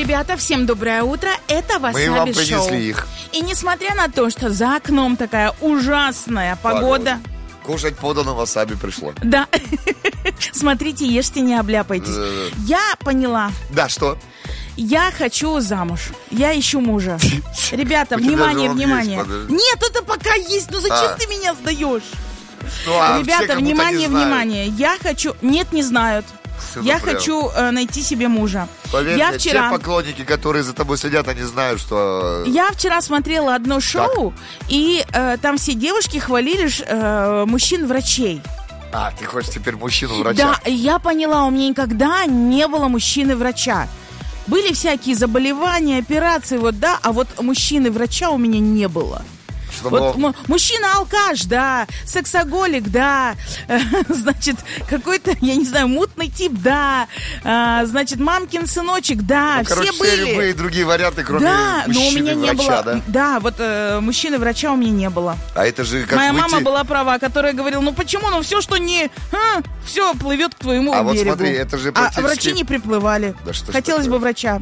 Ребята, всем доброе утро. Это Мы вам Васаби Шоу. принесли их. И несмотря на то, что за окном такая ужасная погода. Кушать подано васаби пришло. Да. Смотрите, ешьте, не обляпайтесь. Я поняла. Да, что? Я хочу замуж. Я ищу мужа. Ребята, У тебя внимание, же он внимание. есть, подожди. Нет, это пока есть. Ну зачем А. ты меня сдаешь? Ну, а все Ребята, как будто внимание, не знают. внимание. Я хочу... Нет, не знают. Всё Я напрям. хочу найти себе мужа. Поверь Я мне, вчера... те поклонники, которые за тобой сидят, они знают, что... Я вчера смотрела одно шоу, и там все девушки хвалили мужчин-врачей. А, ты хочешь теперь мужчину-врача? Да, я поняла, у меня никогда не было мужчины-врача. Были всякие заболевания, операции, вот да, а вот мужчины-врача у меня не было. Чтобы Вот он- мужчина-алкаш, да, сексоголик, да, значит, какой-то, я не знаю, мутный тип, да, значит, мамкин сыночек, да, Ну, короче, все были. любые другие варианты, кроме Да, но у меня не мужчины-врача, было. да? Да, вот мужчины-врача у меня не было. А это же как Моя выйти... мама была права, которая говорила, ну почему, ну все, что не, все плывет к твоему А вот берегу. смотри, это же А практически- врачи не приплывали. Да что ж Хотелось такое? бы врача.